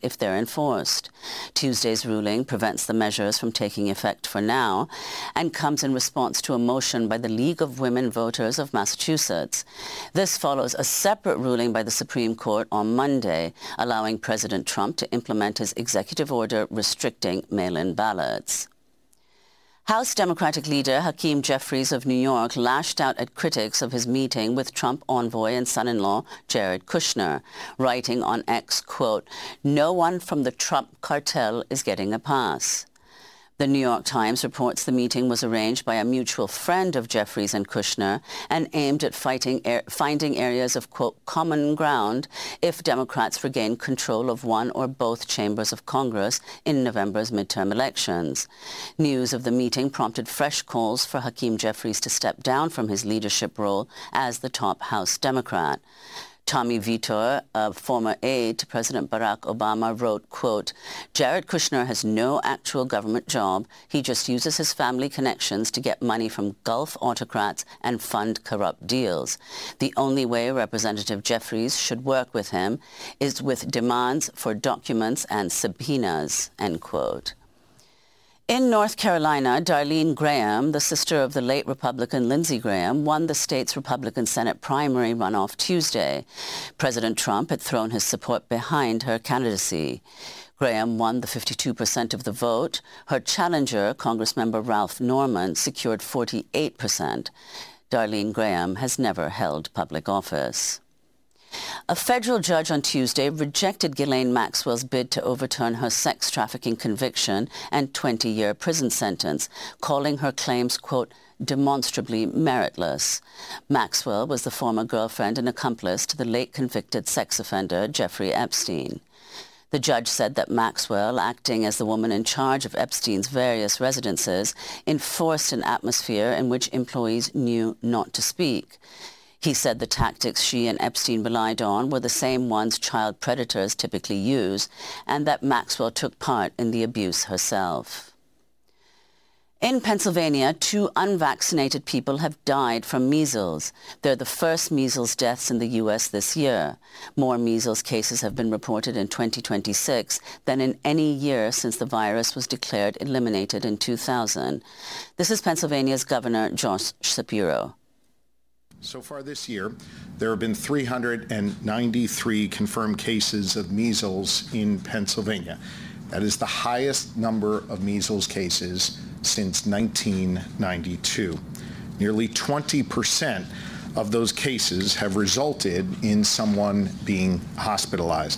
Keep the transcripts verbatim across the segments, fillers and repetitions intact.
if they're enforced. Tuesday's ruling prevents the measures from taking effect for now and comes in response to a motion by the League of Women Voters of Massachusetts. This follows a separate ruling by the Supreme Court on Monday, allowing President Trump to implement his executive order restricting mail-in ballots. House Democratic leader Hakeem Jeffries of New York lashed out at critics of his meeting with Trump envoy and son-in-law Jared Kushner, writing on X, quote, "No one from the Trump cartel is getting a pass." The New York Times reports the meeting was arranged by a mutual friend of Jeffries and Kushner and aimed at fighting er- finding areas of, quote, common ground if Democrats regain control of one or both chambers of Congress in November's midterm elections. News of the meeting prompted fresh calls for Hakeem Jeffries to step down from his leadership role as the top House Democrat. Tommy Vitor, a former aide to President Barack Obama, wrote, quote, "Jared Kushner has no actual government job. He just uses his family connections to get money from Gulf autocrats and fund corrupt deals. The only way Representative Jeffries should work with him is with demands for documents and subpoenas," end quote. In North Carolina, Darlene Graham, the sister of the late Republican Lindsey Graham, won the state's Republican Senate primary runoff Tuesday. President Trump had thrown his support behind her candidacy. Graham won the fifty-two percent of the vote. Her challenger, Congressmember Ralph Norman, secured forty-eight percent. Darlene Graham has never held public office. A federal judge on Tuesday rejected Ghislaine Maxwell's bid to overturn her sex trafficking conviction and twenty-year prison sentence, calling her claims, quote, demonstrably meritless. Maxwell was the former girlfriend and accomplice to the late convicted sex offender Jeffrey Epstein. The judge said that Maxwell, acting as the woman in charge of Epstein's various residences, enforced an atmosphere in which employees knew not to speak. He said the tactics she and Epstein relied on were the same ones child predators typically use, and that Maxwell took part in the abuse herself. In Pennsylvania, two unvaccinated people have died from measles. They're the first measles deaths in the U S this year. More measles cases have been reported in twenty twenty-six than in any year since the virus was declared eliminated in two thousand. This is Pennsylvania's Governor Josh Shapiro. So far this year, there have been three hundred ninety-three confirmed cases of measles in Pennsylvania. That is the highest number of measles cases since nineteen ninety-two. Nearly twenty percent of those cases have resulted in someone being hospitalized.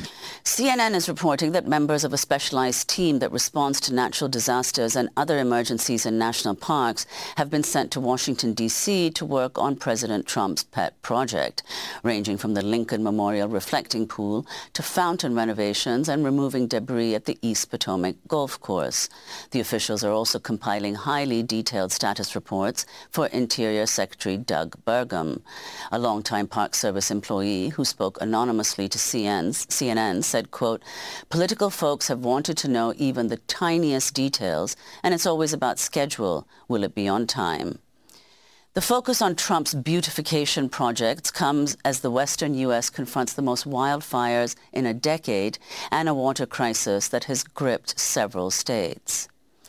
C N N is reporting that members of a specialized team that responds to natural disasters and other emergencies in national parks have been sent to Washington, D C to work on President Trump's pet project, ranging from the Lincoln Memorial Reflecting Pool to fountain renovations and removing debris at the East Potomac Golf Course. The officials are also compiling highly detailed status reports for Interior Secretary Doug Burgum. A longtime Park Service employee who spoke anonymously to C N N said, quote, "Political folks have wanted to know even the tiniest details, and it's always about schedule. Will it be on time?" The focus on Trump's beautification projects comes as the western U S confronts the most wildfires in a decade and a water crisis that has gripped several states.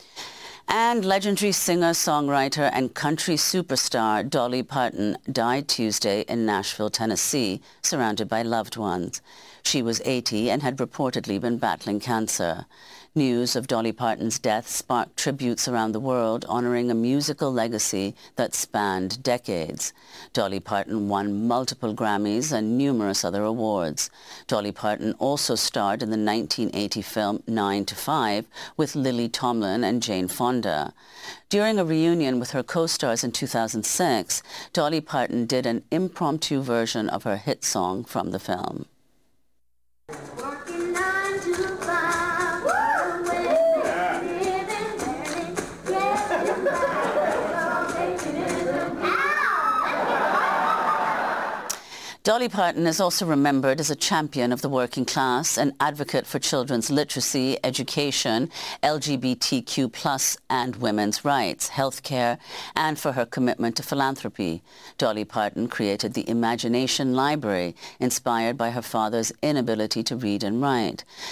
And legendary singer, songwriter, and country superstar Dolly Parton died Tuesday in Nashville, Tennessee, surrounded by loved ones. She was eighty and had reportedly been battling cancer. News of Dolly Parton's death sparked tributes around the world honoring a musical legacy that spanned decades. Dolly Parton won multiple Grammys and numerous other awards. Dolly Parton also starred in the nineteen eighty film Nine to Five with Lily Tomlin and Jane Fonda. During a reunion with her co-stars in two thousand six, Dolly Parton did an impromptu version of her hit song from the film. Working nine to five, away, living, living, getting Dolly Parton is also remembered as a champion of the working class, an advocate for children's literacy, education, L G B T Q plus and women's rights, healthcare, and for her commitment to philanthropy. Dolly Parton created the Imagination Library, inspired by her father's inability to read and write.